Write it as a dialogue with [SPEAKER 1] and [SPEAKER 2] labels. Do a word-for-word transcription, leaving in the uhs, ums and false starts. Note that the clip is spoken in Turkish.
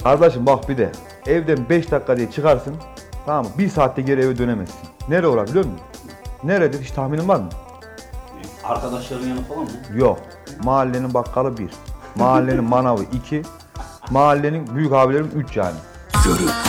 [SPEAKER 1] Kardeşim bak bir de evden beş dakika diye çıkarsın. Tamam mı? Bir saatte geri eve dönemezsin. Nereye uğrar biliyor musun? Nerede? Hiç tahminin var mı?
[SPEAKER 2] Arkadaşların yanı falan mı?
[SPEAKER 1] Yok. Mahallenin bakkalı bir. Mahallenin manavı iki. Mahallenin büyük abilerim üç yani.
[SPEAKER 3] Görün.